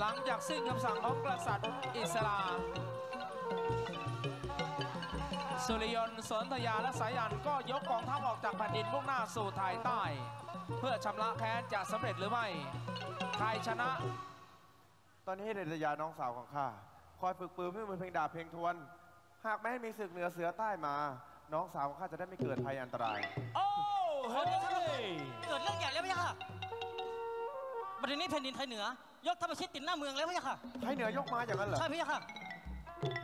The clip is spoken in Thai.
หลังจากสิ้นคำสั่งของกษัตริย์อิสลาสุริยนต์สนธยาและสายันก็ยกกองทัพออกจากแผ่นดินมุ่งหน้าสู่ไทยใต้เพื่อชำระแค้นจะสำเร็จหรือไม่ใครชนะตอนนี้เดชยาน้องสาวของข้าคอยฝึกปืนเพื่อมือเพลงดาบเพลงทวนหากไม่ให้มีศึกเหนือเสือใต้มาน้องสาวของข้าจะได้ไม่เกิดภัยอันตรายโอ้เฮ้ยเกิดเรื่องใหญ่แล้วพี่ค่ะบัดนี้แผ่นดินไทยเหนือยกทัพมาชิดติดหน้าเมืองแล้วพี่ค่ะไทยเหนือยกมาอย่างนั้นเหรอใช่พี่ค่ะ